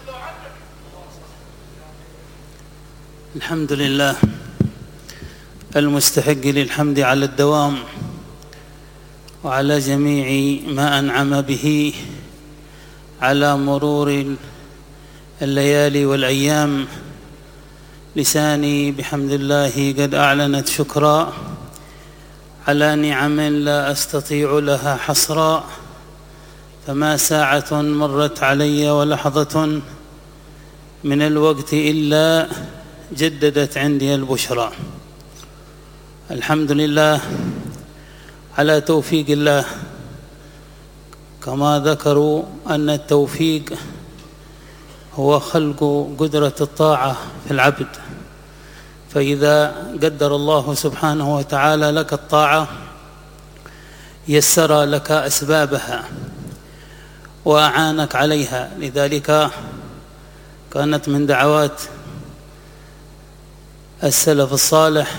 الحمد لله المستحق للحمد على الدوام وعلى جميع ما أنعم به على مرور الليالي والأيام. لساني بحمد الله قد أعلنت شكرا على نعم لا أستطيع لها حصرا، فما ساعة مرت علي ولحظة من الوقت إلا جددت عندي البشرى. الحمد لله على توفيق الله، كما ذكروا أن التوفيق هو خلق قدرة الطاعة في العبد، فإذا قدر الله سبحانه وتعالى لك الطاعة يسر لك أسبابها وأعانك عليها. لذلك كانت من دعوات السلف الصالح: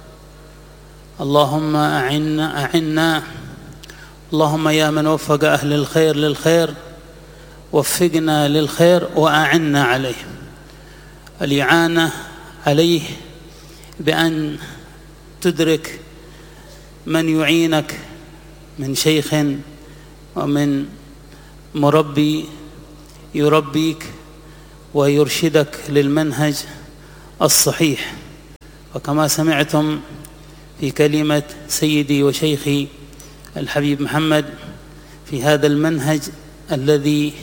اللهم أعنا، اللهم يا من وفق أهل الخير للخير وفقنا للخير وأعنا عليه. الإعانة عليه بأن تدرك من يعينك من شيخ ومن مربي يربيك ويرشدك للمنهج الصحيح. وكما سمعتم في كلمة سيدي وشيخي الحبيب محمد في هذا المنهج الذي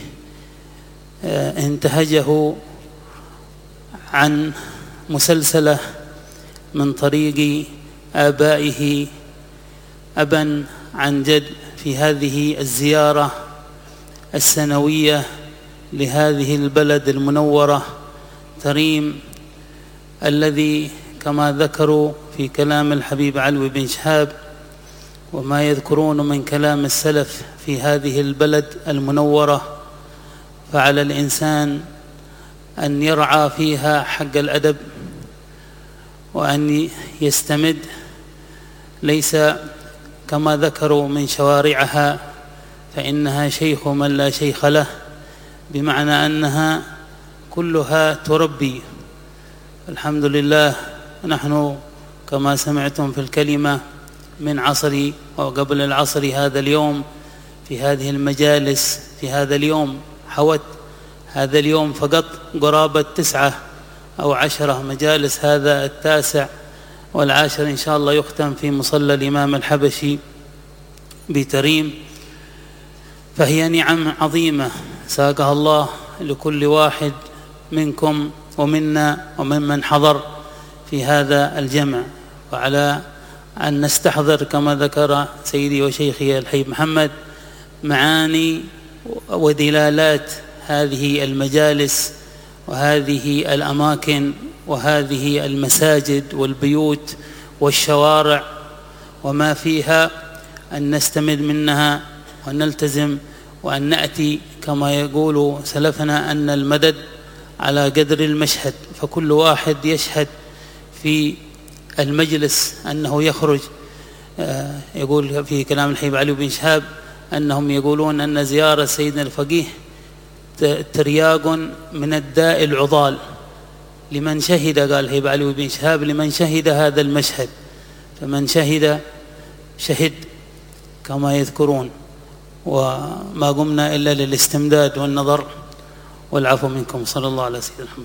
انتهجه عن مسلسلة من طريق آبائه أبا عن جد في هذه الزيارة السنوية لهذه البلد المنورة تريم، الذي كما ذكروا في كلام الحبيب علوي بن شهاب وما يذكرون من كلام السلف في هذه البلد المنورة، فعلى الإنسان أن يرعى فيها حق الأدب وأن يستمد، ليس كما ذكروا من شوارعها فإنها شيخ من لا شيخ له، بمعنى أنها كلها تربي. الحمد لله نحن كما سمعتم في الكلمة من عصر وقبل العصر هذا اليوم في هذه المجالس، في هذا اليوم حوت هذا اليوم فقط قرابة 9 أو 10 مجالس، هذا 9 والعاشر إن شاء الله يختم في مصلى الإمام الحبشي بتريم. فهي نعم عظيمة ساقها الله لكل واحد منكم ومنا وممن حضر في هذا الجمع، وعلى أن نستحضر كما ذكر سيدي وشيخي الحبيب محمد معاني ودلالات هذه المجالس وهذه الأماكن وهذه المساجد والبيوت والشوارع وما فيها، أن نستمد منها ونلتزم وأن نأتي كما يقول سلفنا أن المدد على قدر المشهد، فكل واحد يشهد في المجلس أنه يخرج. يقول في كلام الحبيب علي بن شهاب أنهم يقولون أن زيارة سيدنا الفقيه ترياق من الداء العضال لمن شهد، قال الحبيب علي بن شهاب لمن شهد هذا المشهد، فمن شهد كما يذكرون. وما قمنا إلا للاستمداد والنظر والعفو منكم. صلى الله على سيدنا محمد.